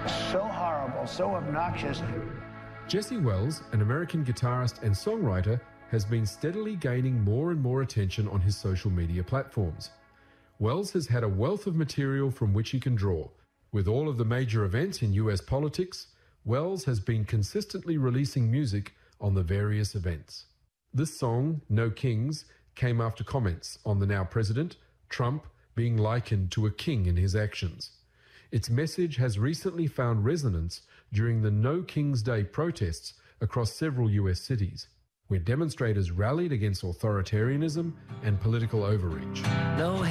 so horrible, so obnoxious. Jesse Wells, an American guitarist and songwriter, has been steadily gaining more and more attention on his social media platforms. Wells has had a wealth of material from which he can draw. With all of the major events in US politics, Wells has been consistently releasing music on the various events. This song, No Kings, came after comments on the now president, Trump, being likened to a king in his actions. Its message has recently found resonance during the No Kings Day protests across several US cities, where demonstrators rallied against authoritarianism and political overreach. No